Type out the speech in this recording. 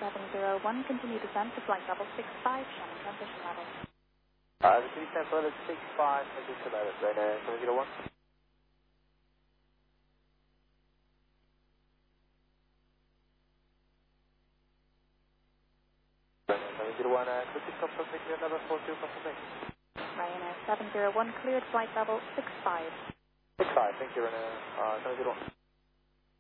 701, continue descent to flight level 65, Shannon transition level. The city center level 65, transition level, Ryanair 701. Ryanair 701, quickly confirmation, number 42 confirmation. Ryanair 701, cleared flight level 65. 65, thank you, Ryanair 701.